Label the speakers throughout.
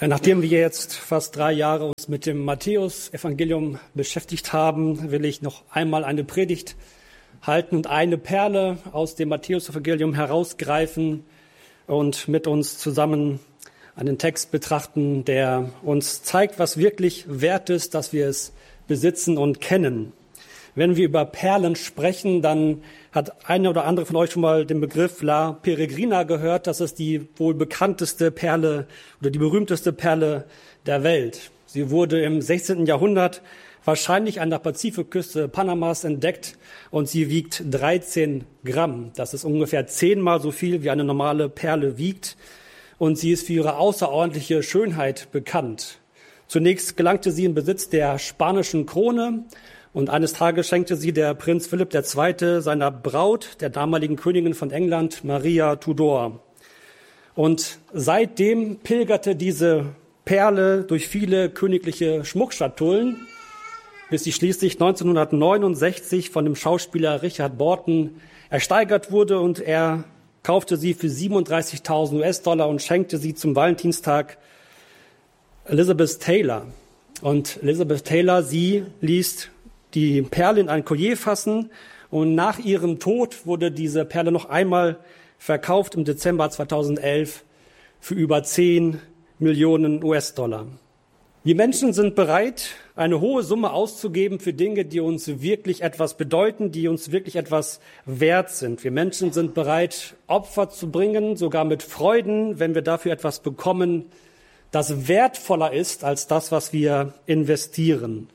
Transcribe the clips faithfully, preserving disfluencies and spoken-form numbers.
Speaker 1: Ja, nachdem wir jetzt fast drei Jahre uns mit dem Matthäus-Evangelium beschäftigt haben, will ich noch einmal eine Predigt halten und eine Perle aus dem Matthäus-Evangelium herausgreifen und mit uns zusammen einen Text betrachten, der uns zeigt, was wirklich wert ist, dass wir es besitzen und kennen. Wenn wir über Perlen sprechen, dann hat eine oder andere von euch schon mal den Begriff La Peregrina gehört. Das ist die wohl bekannteste Perle oder die berühmteste Perle der Welt. Sie wurde im sechzehnten Jahrhundert wahrscheinlich an der Pazifikküste Panamas entdeckt und sie wiegt dreizehn Gramm. Das ist ungefähr zehnmal so viel, wie eine normale Perle wiegt. Und sie ist für ihre außerordentliche Schönheit bekannt. Zunächst gelangte sie in Besitz der spanischen Krone. Und eines Tages schenkte sie der Prinz Philipp der Zweite seiner Braut, der damaligen Königin von England, Maria Tudor. Und seitdem pilgerte diese Perle durch viele königliche Schmuckschatullen, bis sie schließlich neunzehnhundertneunundsechzig von dem Schauspieler Richard Burton ersteigert wurde und er kaufte sie für siebenunddreißigtausend U S-Dollar und schenkte sie zum Valentinstag Elizabeth Taylor. Und Elizabeth Taylor, sie ließ die Perle in ein Collier fassen und nach ihrem Tod wurde diese Perle noch einmal verkauft im Dezember zweitausendelf für über zehn Millionen U S-Dollar. Wir Menschen sind bereit, eine hohe Summe auszugeben für Dinge, die uns wirklich etwas bedeuten, die uns wirklich etwas wert sind. Wir Menschen sind bereit, Opfer zu bringen, sogar mit Freuden, wenn wir dafür etwas bekommen, das wertvoller ist als das, was wir investieren.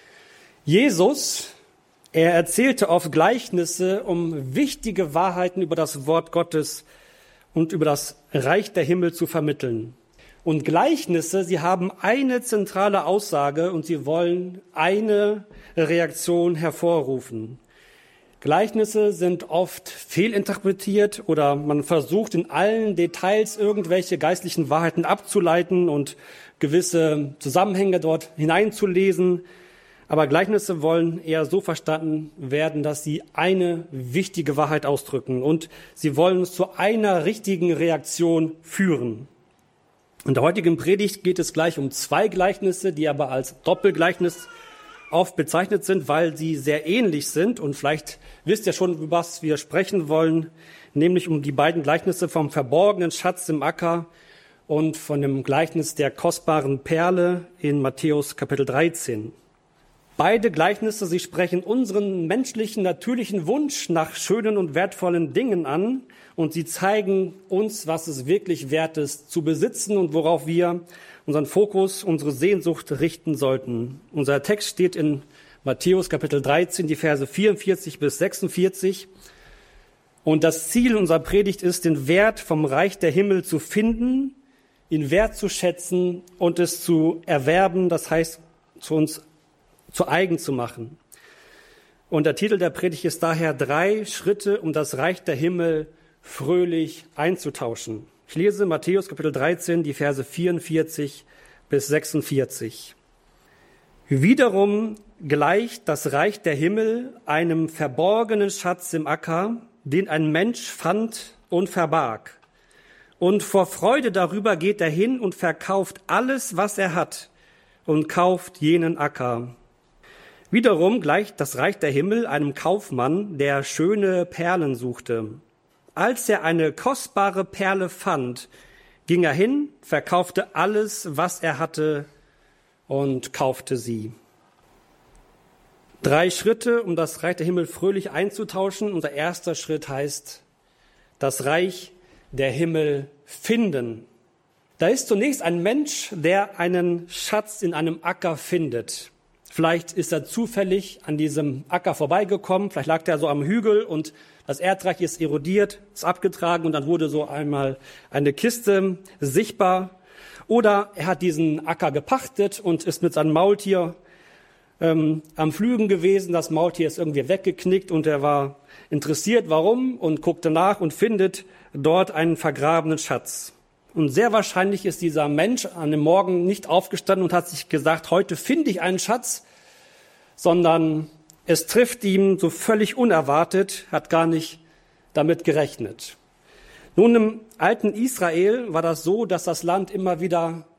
Speaker 1: Jesus, er erzählte oft Gleichnisse, um wichtige Wahrheiten über das Wort Gottes und über das Reich der Himmel zu vermitteln. Und Gleichnisse, sie haben eine zentrale Aussage und sie wollen eine Reaktion hervorrufen. Gleichnisse sind oft fehlinterpretiert oder man versucht in allen Details irgendwelche geistlichen Wahrheiten abzuleiten und gewisse Zusammenhänge dort hineinzulesen. Aber Gleichnisse wollen eher so verstanden werden, dass sie eine wichtige Wahrheit ausdrücken und sie wollen uns zu einer richtigen Reaktion führen. In der heutigen Predigt geht es gleich um zwei Gleichnisse, die aber als Doppelgleichnis oft bezeichnet sind, weil sie sehr ähnlich sind. Und vielleicht wisst ihr schon, über was wir sprechen wollen, nämlich um die beiden Gleichnisse vom verborgenen Schatz im Acker und von dem Gleichnis der kostbaren Perle in Matthäus Kapitel dreizehn. Beide Gleichnisse, sie sprechen unseren menschlichen, natürlichen Wunsch nach schönen und wertvollen Dingen an und sie zeigen uns, was es wirklich wert ist, zu besitzen und worauf wir unseren Fokus, unsere Sehnsucht richten sollten. Unser Text steht in Matthäus Kapitel dreizehn, die Verse vierundvierzig bis sechsundvierzig. Und das Ziel unserer Predigt ist, den Wert vom Reich der Himmel zu finden, ihn wertzuschätzen und es zu erwerben, das heißt, zu uns zu eigen zu machen. Und der Titel der Predigt ist daher drei Schritte, um das Reich der Himmel fröhlich einzutauschen. Ich lese Matthäus Kapitel dreizehn, die Verse vierundvierzig bis sechsundvierzig. Wiederum gleicht das Reich der Himmel einem verborgenen Schatz im Acker, den ein Mensch fand und verbarg. Und vor Freude darüber geht er hin und verkauft alles, was er hat, und kauft jenen Acker. Wiederum gleicht das Reich der Himmel einem Kaufmann, der schöne Perlen suchte. Als er eine kostbare Perle fand, ging er hin, verkaufte alles, was er hatte und kaufte sie. Drei Schritte, um das Reich der Himmel fröhlich einzutauschen. Unser erster Schritt heißt, das Reich der Himmel finden. Da ist zunächst ein Mensch, der einen Schatz in einem Acker findet. Vielleicht ist er zufällig an diesem Acker vorbeigekommen, vielleicht lag der so am Hügel und das Erdreich ist erodiert, ist abgetragen und dann wurde so einmal eine Kiste sichtbar. Oder er hat diesen Acker gepachtet und ist mit seinem Maultier ähm, am Pflügen gewesen. Das Maultier ist irgendwie weggeknickt und er war interessiert, warum, und guckte nach und findet dort einen vergrabenen Schatz. Und sehr wahrscheinlich ist dieser Mensch an dem Morgen nicht aufgestanden und hat sich gesagt, heute finde ich einen Schatz, sondern es trifft ihn so völlig unerwartet, hat gar nicht damit gerechnet. Nun, im alten Israel war das so, dass das Land immer wieder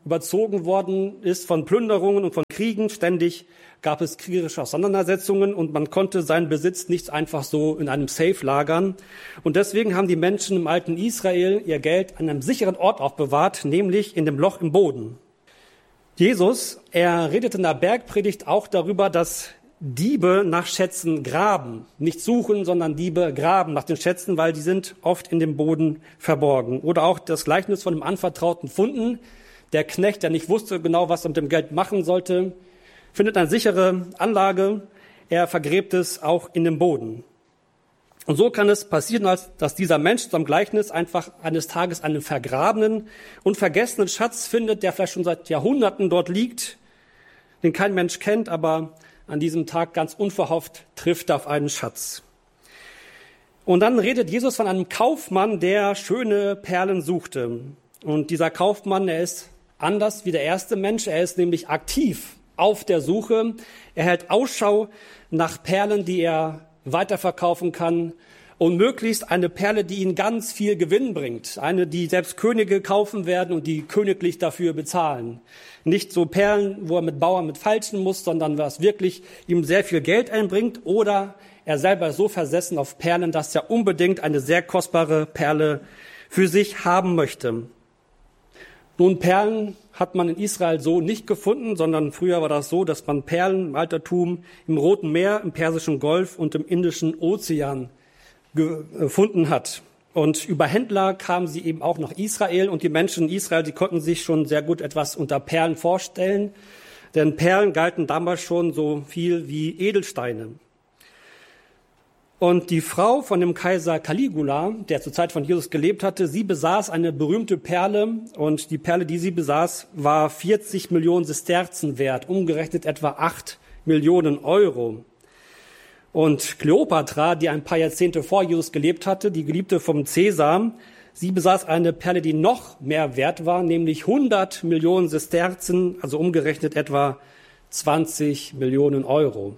Speaker 1: überzogen worden ist von Plünderungen und von Kriegen. Ständig gab es kriegerische Auseinandersetzungen und man konnte seinen Besitz nicht einfach so in einem Safe lagern. Und deswegen haben die Menschen im alten Israel ihr Geld an einem sicheren Ort aufbewahrt, nämlich in dem Loch im Boden. Jesus, er redet in der Bergpredigt auch darüber, dass Diebe nach Schätzen graben. Nicht suchen, sondern Diebe graben nach den Schätzen, weil die sind oft in dem Boden verborgen. Oder auch das Gleichnis von dem anvertrauten Funden. Der Knecht, der nicht wusste genau, was er mit dem Geld machen sollte, findet eine sichere Anlage. Er vergräbt es auch in dem Boden. Und so kann es passieren, dass dieser Mensch zum Gleichnis einfach eines Tages einen vergrabenen und vergessenen Schatz findet, der vielleicht schon seit Jahrhunderten dort liegt, den kein Mensch kennt, aber an diesem Tag ganz unverhofft trifft er auf einen Schatz. Und dann redet Jesus von einem Kaufmann, der schöne Perlen suchte. Und dieser Kaufmann, er ist anders wie der erste Mensch. Er ist nämlich aktiv auf der Suche. Er hält Ausschau nach Perlen, die er weiterverkaufen kann. Und möglichst eine Perle, die ihn ganz viel Gewinn bringt. Eine, die selbst Könige kaufen werden und die königlich dafür bezahlen. Nicht so Perlen, wo er mit Bauern mit falschen muss, sondern was wirklich ihm sehr viel Geld einbringt. Oder er selber ist so versessen auf Perlen, dass er unbedingt eine sehr kostbare Perle für sich haben möchte. Nun, Perlen hat man in Israel so nicht gefunden, sondern früher war das so, dass man Perlen im Altertum im Roten Meer, im Persischen Golf und im Indischen Ozean gefunden hat. Und über Händler kamen sie eben auch nach Israel und die Menschen in Israel, die konnten sich schon sehr gut etwas unter Perlen vorstellen, denn Perlen galten damals schon so viel wie Edelsteine. Und die Frau von dem Kaiser Caligula, der zur Zeit von Jesus gelebt hatte, sie besaß eine berühmte Perle und die Perle, die sie besaß, war vierzig Millionen Sesterzen wert, umgerechnet etwa acht Millionen Euro. Und Kleopatra, die ein paar Jahrzehnte vor Jesus gelebt hatte, die Geliebte vom Cäsar, sie besaß eine Perle, die noch mehr wert war, nämlich hundert Millionen Sesterzen, also umgerechnet etwa zwanzig Millionen Euro.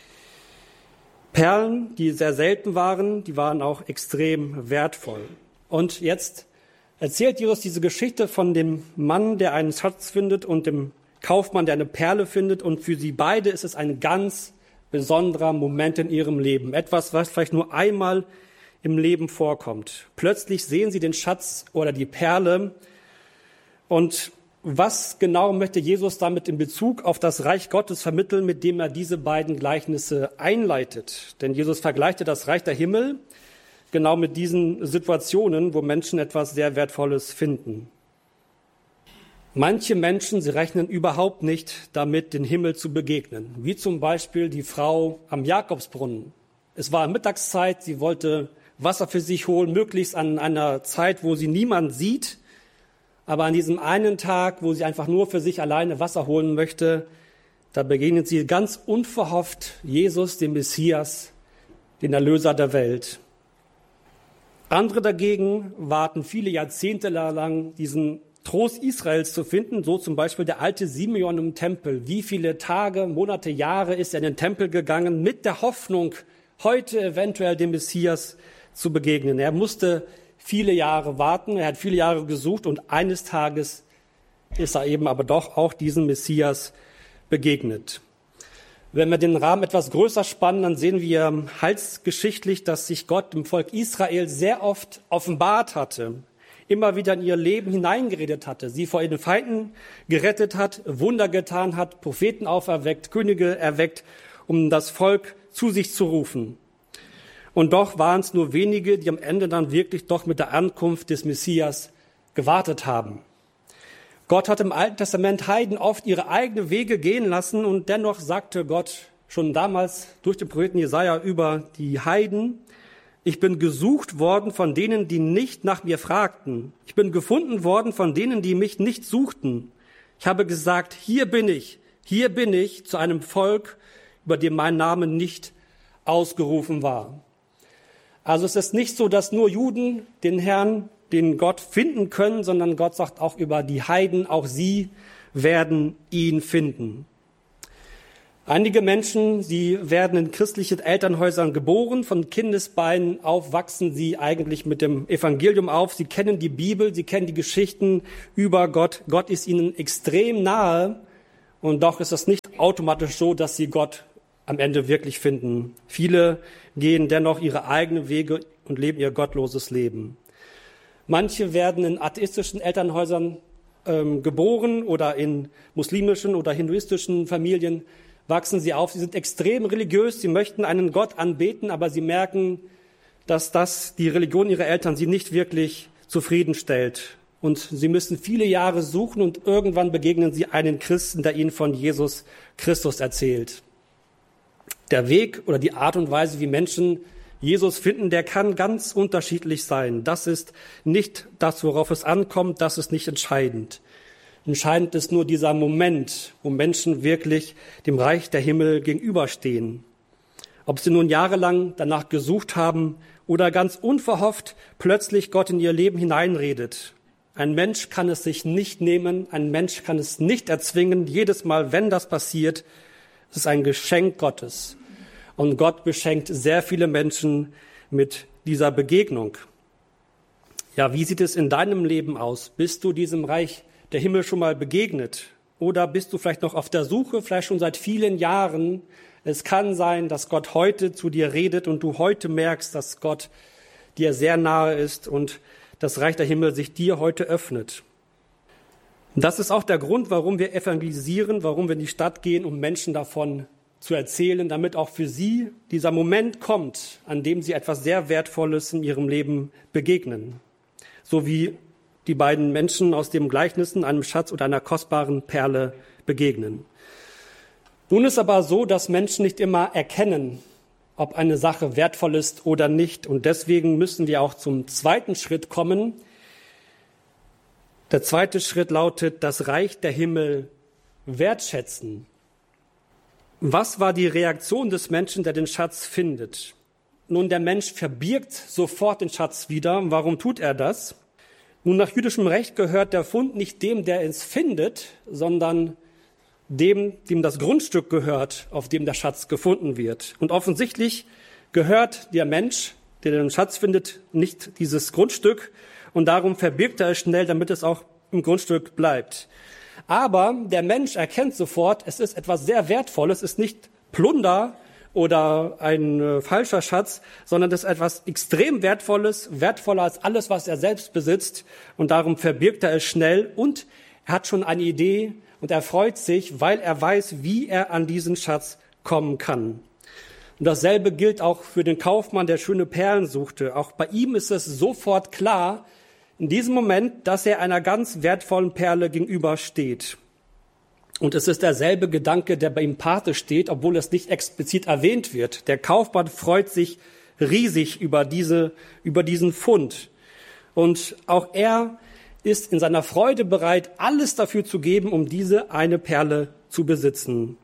Speaker 1: Perlen, die sehr selten waren, die waren auch extrem wertvoll. Und jetzt erzählt Jesus diese Geschichte von dem Mann, der einen Schatz findet und dem Kaufmann, der eine Perle findet. Und für sie beide ist es ein ganz besonderer Moment in ihrem Leben. Etwas, was vielleicht nur einmal im Leben vorkommt. Plötzlich sehen sie den Schatz oder die Perle. Und was genau möchte Jesus damit in Bezug auf das Reich Gottes vermitteln, mit dem er diese beiden Gleichnisse einleitet? Denn Jesus vergleichte das Reich der Himmel genau mit diesen Situationen, wo Menschen etwas sehr Wertvolles finden. Manche Menschen, sie rechnen überhaupt nicht damit, den Himmel zu begegnen, wie zum Beispiel die Frau am Jakobsbrunnen. Es war Mittagszeit, sie wollte Wasser für sich holen, möglichst an einer Zeit, wo sie niemand sieht. Aber an diesem einen Tag, wo sie einfach nur für sich alleine Wasser holen möchte, da begegnet sie ganz unverhofft Jesus, dem Messias, den Erlöser der Welt. Andere dagegen warten viele Jahrzehnte lang, diesen Trost Israels zu finden, so zum Beispiel der alte Simeon im Tempel. Wie viele Tage, Monate, Jahre ist er in den Tempel gegangen, mit der Hoffnung, heute eventuell dem Messias zu begegnen. Er musste viele Jahre warten, er hat viele Jahre gesucht und eines Tages ist er eben aber doch auch diesem Messias begegnet. Wenn wir den Rahmen etwas größer spannen, dann sehen wir heilsgeschichtlich, dass sich Gott dem Volk Israel sehr oft offenbart hatte, immer wieder in ihr Leben hineingeredet hatte, sie vor ihren Feinden gerettet hat, Wunder getan hat, Propheten auferweckt, Könige erweckt, um das Volk zu sich zu rufen. Und doch waren es nur wenige, die am Ende dann wirklich doch mit der Ankunft des Messias gewartet haben. Gott hat im Alten Testament Heiden oft ihre eigenen Wege gehen lassen und dennoch sagte Gott schon damals durch den Propheten Jesaja über die Heiden: Ich bin gesucht worden von denen, die nicht nach mir fragten. Ich bin gefunden worden von denen, die mich nicht suchten. Ich habe gesagt, hier bin ich, hier bin ich zu einem Volk, über dem mein Name nicht ausgerufen war. Also es ist nicht so, dass nur Juden den Herrn, den Gott finden können, sondern Gott sagt auch über die Heiden, auch sie werden ihn finden. Einige Menschen, sie werden in christlichen Elternhäusern geboren, von Kindesbeinen auf wachsen sie eigentlich mit dem Evangelium auf. Sie kennen die Bibel, sie kennen die Geschichten über Gott. Gott ist ihnen extrem nahe und doch ist es nicht automatisch so, dass sie Gott am Ende wirklich finden. Viele gehen dennoch ihre eigenen Wege und leben ihr gottloses Leben. Manche werden in atheistischen Elternhäusern ähm, geboren oder in muslimischen oder hinduistischen Familien wachsen sie auf. Sie sind extrem religiös, sie möchten einen Gott anbeten, aber sie merken, dass das die Religion ihrer Eltern sie nicht wirklich zufriedenstellt. Und sie müssen viele Jahre suchen und irgendwann begegnen sie einen Christen, der ihnen von Jesus Christus erzählt. Der Weg oder die Art und Weise, wie Menschen Jesus finden, der kann ganz unterschiedlich sein. Das ist nicht das, worauf es ankommt, das ist nicht entscheidend. Entscheidend ist nur dieser Moment, wo Menschen wirklich dem Reich der Himmel gegenüberstehen. Ob sie nun jahrelang danach gesucht haben oder ganz unverhofft plötzlich Gott in ihr Leben hineinredet. Ein Mensch kann es sich nicht nehmen, ein Mensch kann es nicht erzwingen. Jedes Mal, wenn das passiert, es ist ein Geschenk Gottes. Und Gott beschenkt sehr viele Menschen mit dieser Begegnung. Ja, wie sieht es in deinem Leben aus? Bist du diesem Reich der Himmel schon mal begegnet? Oder bist du vielleicht noch auf der Suche, vielleicht schon seit vielen Jahren? Es kann sein, dass Gott heute zu dir redet und du heute merkst, dass Gott dir sehr nahe ist und das Reich der Himmel sich dir heute öffnet. Und das ist auch der Grund, warum wir evangelisieren, warum wir in die Stadt gehen, um Menschen davon zu erzählen, damit auch für sie dieser Moment kommt, an dem sie etwas sehr Wertvolles in ihrem Leben begegnen. So wie die beiden Menschen aus dem Gleichnissen einem Schatz oder einer kostbaren Perle begegnen. Nun ist aber so, dass Menschen nicht immer erkennen, ob eine Sache wertvoll ist oder nicht. Und deswegen müssen wir auch zum zweiten Schritt kommen. Der zweite Schritt lautet, das Reich der Himmel wertschätzen. Was war die Reaktion des Menschen, der den Schatz findet? Nun, der Mensch verbirgt sofort den Schatz wieder. Warum tut er das? Nun, nach jüdischem Recht gehört der Fund nicht dem, der es findet, sondern dem, dem das Grundstück gehört, auf dem der Schatz gefunden wird. Und offensichtlich gehört der Mensch, der den Schatz findet, nicht dieses Grundstück. Und darum verbirgt er es schnell, damit es auch im Grundstück bleibt. Aber der Mensch erkennt sofort, es ist etwas sehr Wertvolles, es ist nicht Plunder oder ein äh, falscher Schatz, sondern es ist etwas extrem Wertvolles, wertvoller als alles, was er selbst besitzt. Und darum verbirgt er es schnell und er hat schon eine Idee und er freut sich, weil er weiß, wie er an diesen Schatz kommen kann. Und dasselbe gilt auch für den Kaufmann, der schöne Perlen suchte. Auch bei ihm ist es sofort klar, in diesem Moment, dass er einer ganz wertvollen Perle gegenübersteht. Und es ist derselbe Gedanke, der bei ihm Pate steht, obwohl es nicht explizit erwähnt wird. Der Kaufmann freut sich riesig über diese, über diesen Fund. Und auch er ist in seiner Freude bereit, alles dafür zu geben, um diese eine Perle zu besitzen.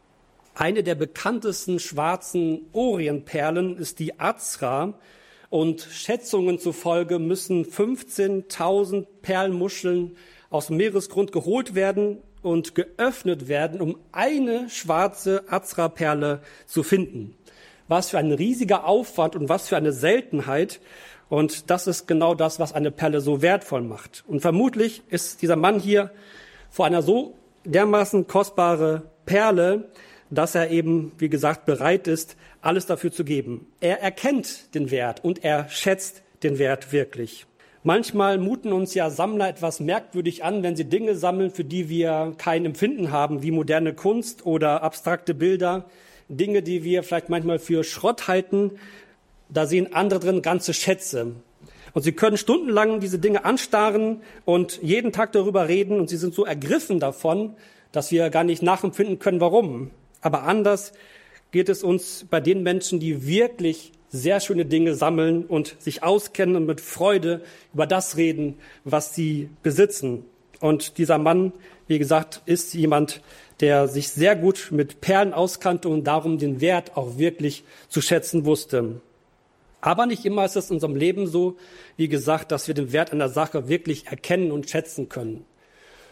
Speaker 1: Eine der bekanntesten schwarzen Orientperlen ist die Azra. Und Schätzungen zufolge müssen fünfzehntausend Perlmuscheln aus dem Meeresgrund geholt werden und geöffnet werden, um eine schwarze Azra-Perle zu finden. Was für ein riesiger Aufwand und was für eine Seltenheit. Und das ist genau das, was eine Perle so wertvoll macht. Und vermutlich ist dieser Mann hier vor einer so dermaßen kostbare Perle, dass er eben, wie gesagt, bereit ist, alles dafür zu geben. Er erkennt den Wert und er schätzt den Wert wirklich. Manchmal muten uns ja Sammler etwas merkwürdig an, wenn sie Dinge sammeln, für die wir kein Empfinden haben, wie moderne Kunst oder abstrakte Bilder. Dinge, die wir vielleicht manchmal für Schrott halten, da sehen andere drin ganze Schätze. Und sie können stundenlang diese Dinge anstarren und jeden Tag darüber reden und sie sind so ergriffen davon, dass wir gar nicht nachempfinden können, warum. Aber anders geht es uns bei den Menschen, die wirklich sehr schöne Dinge sammeln und sich auskennen und mit Freude über das reden, was sie besitzen. Und dieser Mann, wie gesagt, ist jemand, der sich sehr gut mit Perlen auskannte und darum den Wert auch wirklich zu schätzen wusste. Aber nicht immer ist es in unserem Leben so, wie gesagt, dass wir den Wert einer Sache wirklich erkennen und schätzen können.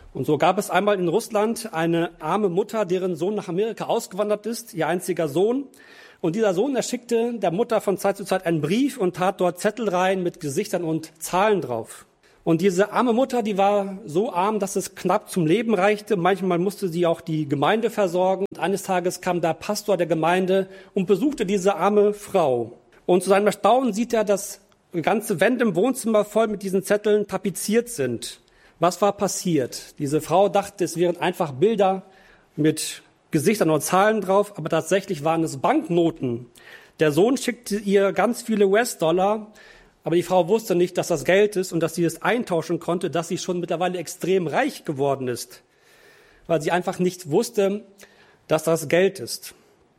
Speaker 1: Und so gab es einmal in Russland eine arme Mutter, deren Sohn nach Amerika ausgewandert ist, ihr einziger Sohn. Und dieser Sohn, er schickte der Mutter von Zeit zu Zeit einen Brief und tat dort Zettel rein mit Gesichtern und Zahlen drauf. Und diese arme Mutter, die war so arm, dass es knapp zum Leben reichte. Manchmal musste sie auch die Gemeinde versorgen. Und eines Tages kam der Pastor der Gemeinde und besuchte diese arme Frau. Und zu seinem Erstaunen sieht er, dass ganze Wände im Wohnzimmer voll mit diesen Zetteln tapeziert sind. Was war passiert? Diese Frau dachte, es wären einfach Bilder mit Gesichtern und Zahlen drauf, aber tatsächlich waren es Banknoten. Der Sohn schickte ihr ganz viele U S-Dollar, aber die Frau wusste nicht, dass das Geld ist und dass sie es eintauschen konnte, dass sie schon mittlerweile extrem reich geworden ist, weil sie einfach nicht wusste, dass das Geld ist.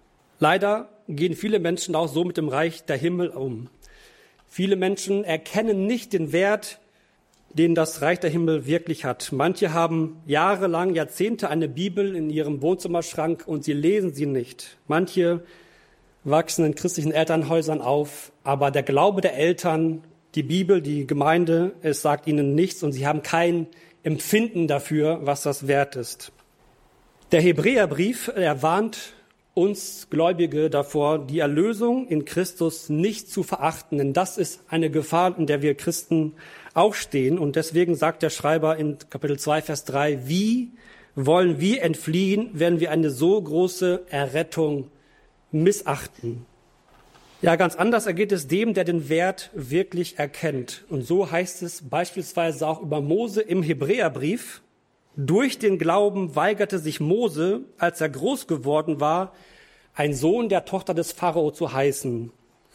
Speaker 1: Leider gehen viele Menschen auch so mit dem Reich der Himmel um. Viele Menschen erkennen nicht den Wert, den das Reich der Himmel wirklich hat. Manche haben jahrelang, Jahrzehnte eine Bibel in ihrem Wohnzimmerschrank und sie lesen sie nicht. Manche wachsen in christlichen Elternhäusern auf, aber der Glaube der Eltern, die Bibel, die Gemeinde, es sagt ihnen nichts und sie haben kein Empfinden dafür, was das wert ist. Der Hebräerbrief, er warnt uns Gläubige davor, die Erlösung in Christus nicht zu verachten, denn das ist eine Gefahr, in der wir Christen auch stehen. Und deswegen sagt der Schreiber in Kapitel zwei, Vers drei, wie wollen wir entfliehen, wenn wir eine so große Errettung missachten? Ja, ganz anders ergeht es dem, der den Wert wirklich erkennt. Und so heißt es beispielsweise auch über Mose im Hebräerbrief: Durch den Glauben weigerte sich Mose, als er groß geworden war, ein Sohn der Tochter des Pharao zu heißen.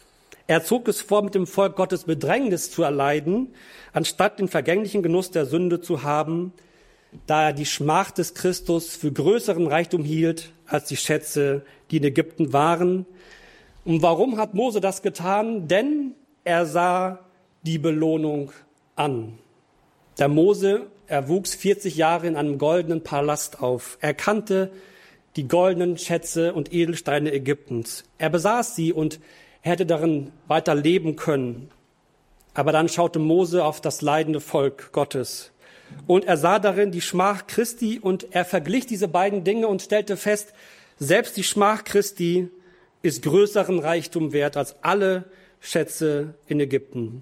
Speaker 1: Er zog es vor, mit dem Volk Gottes Bedrängnis zu erleiden, anstatt den vergänglichen Genuss der Sünde zu haben, da er die Schmach des Christus für größeren Reichtum hielt als die Schätze, die in Ägypten waren. Und warum hat Mose das getan? Denn er sah die Belohnung an. Der Mose, er wuchs vierzig Jahre in einem goldenen Palast auf. Er kannte die goldenen Schätze und Edelsteine Ägyptens. Er besaß sie und er hätte darin weiter leben können. Aber dann schaute Mose auf das leidende Volk Gottes. Und er sah darin die Schmach Christi und er verglich diese beiden Dinge und stellte fest, selbst die Schmach Christi ist größeren Reichtum wert als alle Schätze in Ägypten.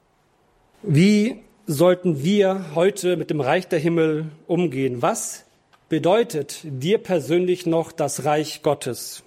Speaker 1: Wie sollten wir heute mit dem Reich der Himmel umgehen? Was bedeutet dir persönlich noch das Reich Gottes?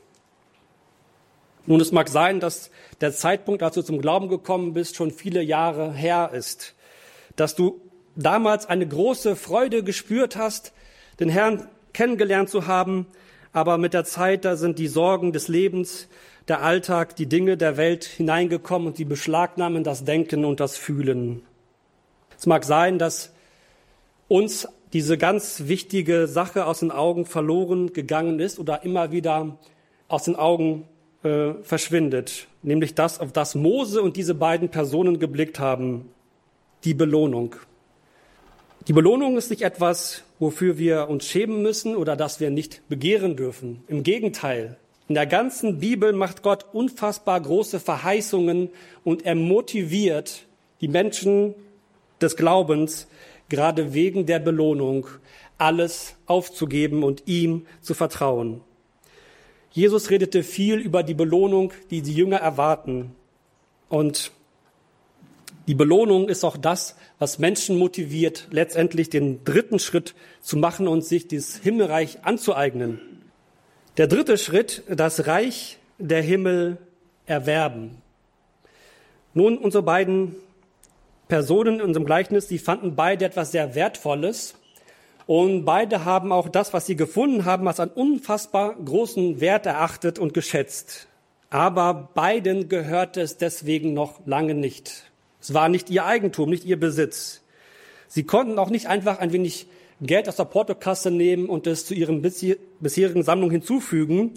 Speaker 1: Nun, es mag sein, dass der Zeitpunkt, als du zum Glauben gekommen bist, schon viele Jahre her ist. Dass du damals eine große Freude gespürt hast, den Herrn kennengelernt zu haben, aber mit der Zeit, da sind die Sorgen des Lebens, der Alltag, die Dinge der Welt hineingekommen und sie beschlagnahmen das Denken und das Fühlen. Es mag sein, dass uns diese ganz wichtige Sache aus den Augen verloren gegangen ist oder immer wieder aus den Augen äh, verschwindet. Nämlich das, auf das Mose und diese beiden Personen geblickt haben, die Belohnung. Die Belohnung ist nicht etwas, wofür wir uns schämen müssen oder das wir nicht begehren dürfen. Im Gegenteil, in der ganzen Bibel macht Gott unfassbar große Verheißungen und er motiviert die Menschen des Glaubens, gerade wegen der Belohnung, alles aufzugeben und ihm zu vertrauen. Jesus redete viel über die Belohnung, die die Jünger erwarten. Und die Belohnung ist auch das, was Menschen motiviert, letztendlich den dritten Schritt zu machen und sich das Himmelreich anzueignen. Der dritte Schritt, das Reich der Himmel erwerben. Nun, unsere beiden Personen in unserem Gleichnis, die fanden beide etwas sehr Wertvolles und beide haben auch das, was sie gefunden haben, als einen unfassbar großen Wert erachtet und geschätzt. Aber beiden gehörte es deswegen noch lange nicht. Es war nicht ihr Eigentum, nicht ihr Besitz. Sie konnten auch nicht einfach ein wenig Geld aus der Portokasse nehmen und es zu ihren bisherigen Sammlung hinzufügen.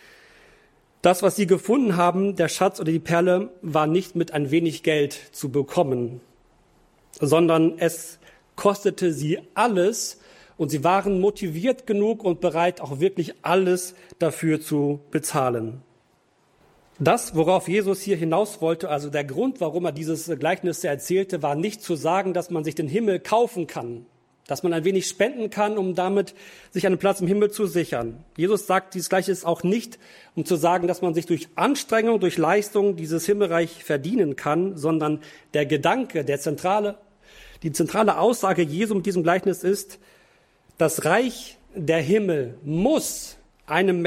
Speaker 1: Das, was sie gefunden haben, der Schatz oder die Perle, war nicht mit ein wenig Geld zu bekommen, sondern es kostete sie alles und sie waren motiviert genug und bereit, auch wirklich alles dafür zu bezahlen. Das, worauf Jesus hier hinaus wollte, also der Grund, warum er dieses Gleichnis erzählte, war nicht zu sagen, dass man sich den Himmel kaufen kann. dass man ein wenig spenden kann, um damit sich einen Platz im Himmel zu sichern. Jesus sagt dies Gleiches auch nicht, um zu sagen, dass man sich durch Anstrengung, durch Leistung dieses Himmelreich verdienen kann, sondern der Gedanke, der zentrale, die zentrale Aussage Jesu mit diesem Gleichnis ist, das Reich der Himmel muss einem